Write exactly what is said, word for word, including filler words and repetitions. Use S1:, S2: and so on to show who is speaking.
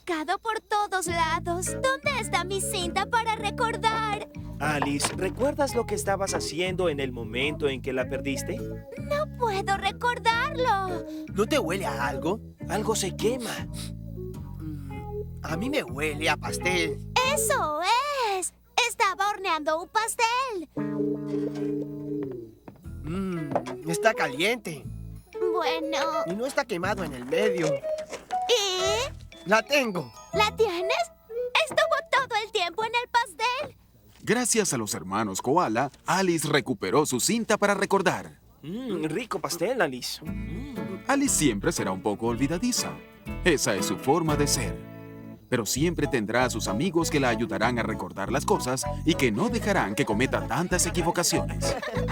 S1: buscado por todos lados. ¿Dónde está mi cinta para recordar?
S2: Alice, ¿recuerdas lo que estabas haciendo en el momento en que la perdiste?
S1: No puedo recordarlo.
S3: ¿No te huele a algo?
S2: Algo se quema.
S3: Mm, a mí me huele a pastel.
S1: ¡Eso es! Estaba horneando un pastel.
S3: Mmm, está caliente.
S1: Bueno,
S3: Y no está quemado en el medio.
S1: ¿y?
S3: ¡La tengo!
S1: ¿La tienes? Estuvo todo el tiempo en el pastel.
S4: Gracias a los hermanos Koala, Alice recuperó su cinta para recordar.
S2: Mmm, rico pastel, Alice.
S4: Alice siempre será un poco olvidadiza. Esa es su forma de ser. Pero siempre tendrá a sus amigos que la ayudarán a recordar las cosas y que no dejarán que cometa tantas equivocaciones.